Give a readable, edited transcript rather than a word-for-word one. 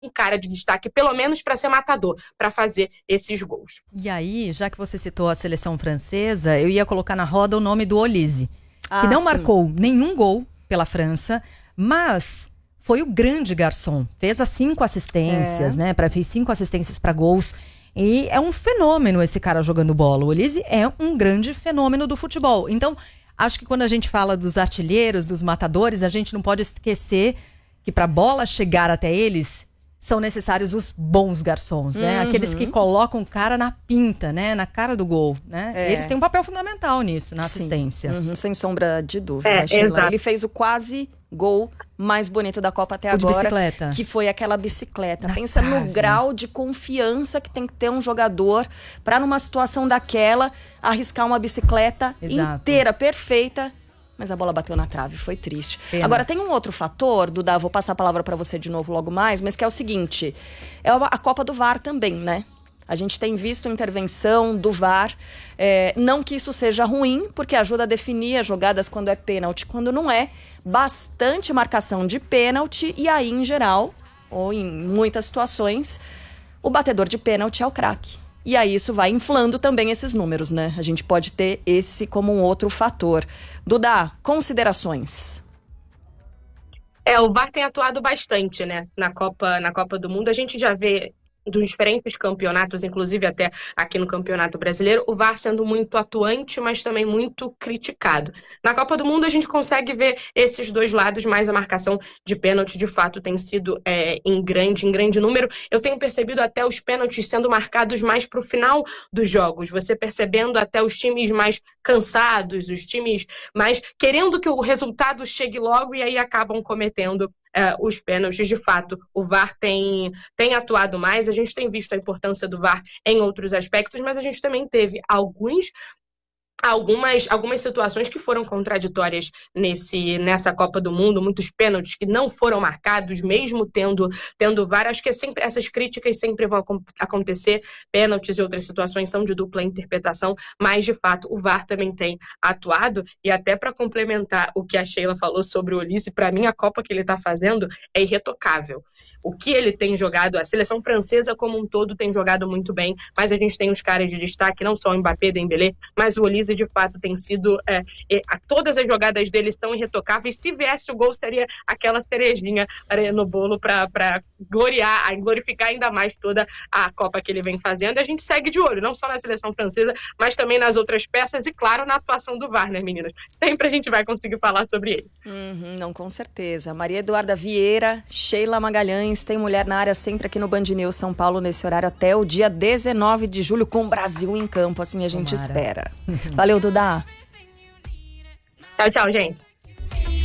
um cara de destaque, pelo menos para ser matador, para fazer esses gols. E aí, já que você citou a seleção francesa, eu ia colocar na roda o nome do Olise, que não marcou nenhum gol pela França, mas foi o grande garçom. Fez as 5 assistências, né? Fez 5 assistências para gols. E é um fenômeno esse cara jogando bola. O Olise é um grande fenômeno do futebol. Então, acho que quando a gente fala dos artilheiros, dos matadores, a gente não pode esquecer que para a bola chegar até eles, são necessários os bons garçons, né? Aqueles que colocam o cara na pinta, né? Na cara do gol, né? Eles têm um papel fundamental nisso, na assistência. Sem sombra de dúvida, Sheila. Ele fez o quase gol mais bonito da Copa até agora, bicicleta. Que foi aquela bicicleta. Na Pensa trave. no grau de confiança que tem que ter um jogador para numa situação daquela arriscar uma bicicleta inteira, perfeita. Mas a bola bateu na trave, foi triste. Pena. Agora, tem um outro fator, Duda, vou passar a palavra para você de novo logo mais, mas que é o seguinte, é a Copa do VAR também, né? A gente tem visto intervenção do VAR, não que isso seja ruim, porque ajuda a definir as jogadas quando é pênalti, quando não é, bastante marcação de pênalti, e aí, em geral, ou em muitas situações, o batedor de pênalti é o craque. E aí isso vai inflando também esses números, né? A gente pode ter esse como um outro fator. Duda, considerações? O VAR tem atuado bastante, né? Na Copa do Mundo. A gente já vê dos diferentes campeonatos, inclusive até aqui no Campeonato Brasileiro, o VAR sendo muito atuante, mas também muito criticado. Na Copa do Mundo a gente consegue ver esses dois lados, mas a marcação de pênalti de fato tem sido em grande número. Eu tenho percebido até os pênaltis sendo marcados mais para o final dos jogos, você percebendo até os times mais cansados, os times mais querendo que o resultado chegue logo e aí acabam cometendo os pênaltis. De fato, o VAR tem atuado mais, a gente tem visto a importância do VAR em outros aspectos, mas a gente também teve algumas situações que foram contraditórias nessa Copa do Mundo, muitos pênaltis que não foram marcados, mesmo tendo VAR. Acho que sempre essas críticas sempre vão acontecer, pênaltis e outras situações são de dupla interpretação, mas de fato o VAR também tem atuado. E até para complementar o que a Sheila falou sobre o Olise, para mim a Copa que ele está fazendo é irretocável. O que ele tem jogado, a seleção francesa como um todo tem jogado muito bem, mas a gente tem os caras de destaque, não só o Mbappé, Dembélé, mas o Olise de fato tem sido, todas as jogadas dele estão irretocáveis. Se viesse o gol, seria aquela cerejinha no bolo para glorificar ainda mais toda a Copa que ele vem fazendo. E a gente segue de olho, não só na seleção francesa, mas também nas outras peças e, claro, na atuação do VAR, né, meninas? Sempre a gente vai conseguir falar sobre ele. Não, com certeza. Maria Eduarda Vieira, Sheila Magalhães, tem Mulher na Área sempre aqui no Band News São Paulo, nesse horário até o dia 19 de julho, com o Brasil em campo, assim a gente espera. Valeu, Duda. Tchau, gente.